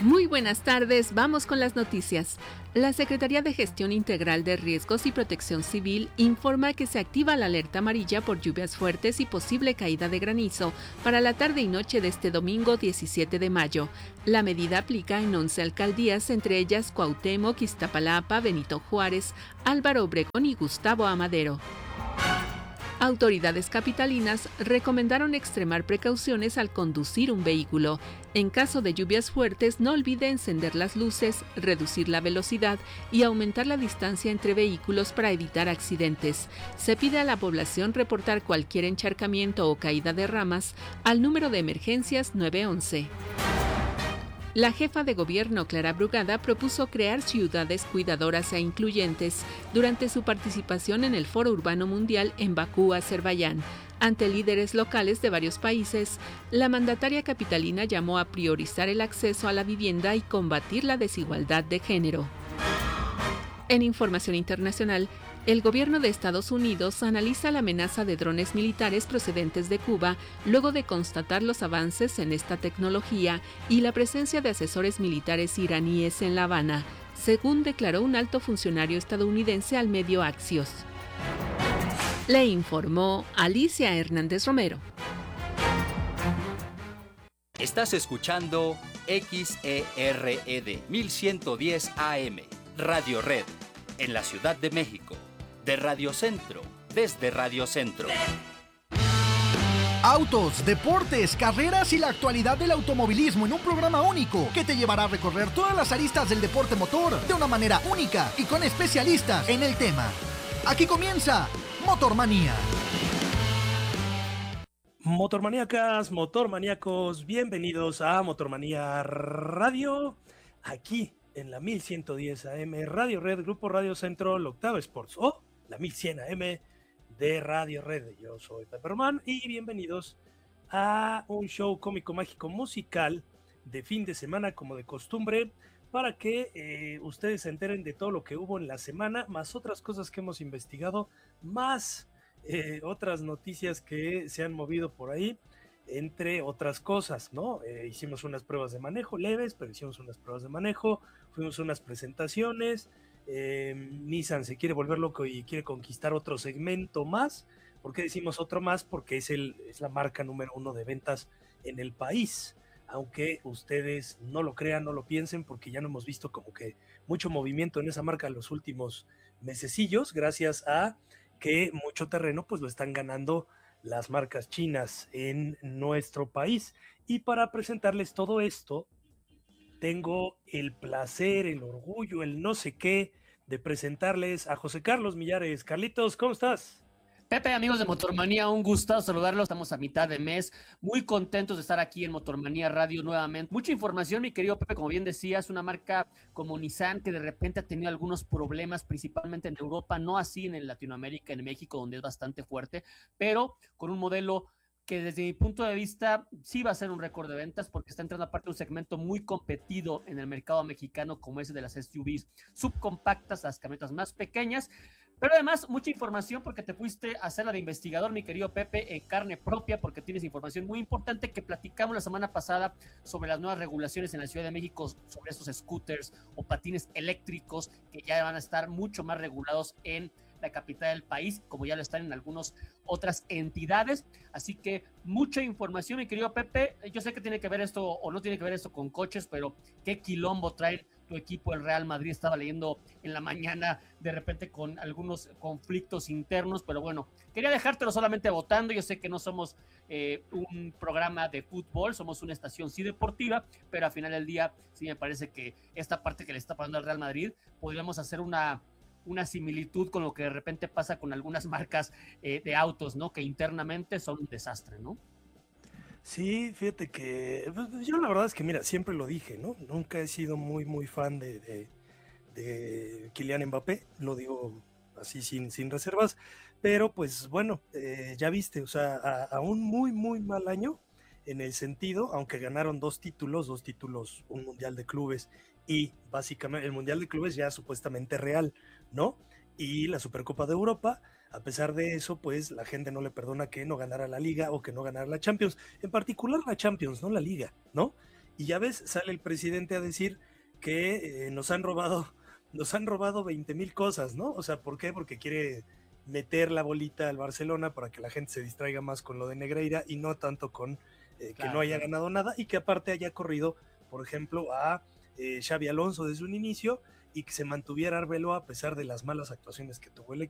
Muy buenas tardes, vamos con las noticias. La Secretaría de Gestión Integral de Riesgos y Protección Civil informa que se activa la alerta amarilla por lluvias fuertes y posible caída de granizo para la tarde y noche de este domingo 17 de mayo. La medida aplica en 11 alcaldías, entre ellas Cuauhtémoc, Iztapalapa, Benito Juárez, Álvaro Obregón y Gustavo Amadero. Autoridades capitalinas recomendaron extremar precauciones al conducir un vehículo. En caso de lluvias fuertes, no olvide encender las luces, reducir la velocidad y aumentar la distancia entre vehículos para evitar accidentes. Se pide a la población reportar cualquier encharcamiento o caída de ramas al número de emergencias 911. La jefa de gobierno, Clara Brugada, propuso crear ciudades cuidadoras e incluyentes durante su participación en el Foro Urbano Mundial en Bakú, Azerbaiyán. Ante líderes locales de varios países, la mandataria capitalina llamó a priorizar el acceso a la vivienda y combatir la desigualdad de género. En información internacional, el gobierno de Estados Unidos analiza la amenaza de drones militares procedentes de Cuba luego de constatar los avances en esta tecnología y la presencia de asesores militares iraníes en La Habana, según declaró un alto funcionario estadounidense al medio Axios. Le informó Alicia Hernández Romero. Estás escuchando XERED 1110 AM, Radio Red, en la Ciudad de México. De Radio Centro, desde Radio Centro. Autos, deportes, carreras y la actualidad del automovilismo en un programa único que te llevará a recorrer todas las aristas del deporte motor de una manera única y con especialistas en el tema. Aquí comienza Motormanía. Motormaníacas, motormaníacos, bienvenidos a Motormanía Radio, aquí en la 1110 AM, Radio Red, Grupo Radio Centro, la Octava Sports o la 1100 AM de Radio Red. Yo soy Pepe Román y bienvenidos a un show cómico, mágico, musical de fin de semana como de costumbre para que ustedes se enteren de todo lo que hubo en la semana, más otras cosas que hemos investigado, más otras noticias que se han movido por ahí, entre otras cosas, ¿no? Hicimos unas pruebas de manejo leves, pero hicimos unas pruebas de manejo, fuimos a unas presentaciones. Nissan se quiere volver loco y quiere conquistar otro segmento más. ¿Por qué decimos otro más? Porque es la marca número 1 de ventas en el país, aunque ustedes no lo crean, no lo piensen, porque ya no hemos visto como que mucho movimiento en esa marca en los últimos mesecillos, gracias a que mucho terreno pues lo están ganando las marcas chinas en nuestro país. Y para presentarles todo esto, tengo el placer, el orgullo, el no sé qué de presentarles a José Carlos Millares. Carlitos, ¿cómo estás? Pepe, amigos de Motormanía, un gusto saludarlos. Estamos a mitad de mes, muy contentos de estar aquí en Motormanía Radio nuevamente. Mucha información, mi querido Pepe, como bien decías, una marca como Nissan que de repente ha tenido algunos problemas, principalmente en Europa, no así en Latinoamérica, en México, donde es bastante fuerte, pero con un modelo que desde mi punto de vista sí va a ser un récord de ventas porque está entrando aparte de un segmento muy competido en el mercado mexicano como ese de las SUVs subcompactas, las camionetas más pequeñas, pero además mucha información porque te fuiste a hacer la de investigador, mi querido Pepe, en carne propia, porque tienes información muy importante que platicamos la semana pasada sobre las nuevas regulaciones en la Ciudad de México sobre estos scooters o patines eléctricos que ya van a estar mucho más regulados en la capital del país, como ya lo están en algunas otras entidades. Así que mucha información, mi querido Pepe. Yo sé que tiene que ver esto o no tiene que ver esto con coches, pero qué quilombo trae tu equipo, el Real Madrid. Estaba leyendo en la mañana de repente con algunos conflictos internos, pero bueno, quería dejártelo solamente votando. Yo sé que no somos un programa de fútbol, somos una estación sí deportiva, pero al final del día sí me parece que esta parte que le está pasando al Real Madrid podríamos hacer una similitud con lo que de repente pasa con algunas marcas de autos, ¿no? Que internamente son un desastre, ¿no? Sí, fíjate que yo la verdad es que, mira, siempre lo dije, ¿no? Nunca he sido muy fan de Kylian Mbappé, lo digo así sin reservas, pero pues bueno, ya viste, o sea, a un muy mal año, en el sentido, aunque ganaron dos títulos, un Mundial de Clubes y básicamente el Mundial de Clubes ya supuestamente real, ¿no? Y la Supercopa de Europa, a pesar de eso, pues la gente no le perdona que no ganara la Liga o que no ganara la Champions, en particular la Champions, no la Liga, ¿no? Y ya ves, sale el presidente a decir que nos han robado 20,000 cosas, ¿no? O sea, ¿por qué? Porque quiere meter la bolita al Barcelona para que la gente se distraiga más con lo de Negreira y no tanto con que no haya ganado nada, y que aparte haya corrido, por ejemplo, a Xabi Alonso desde un inicio, y que se mantuviera Arbeloa a pesar de las malas actuaciones que tuvo el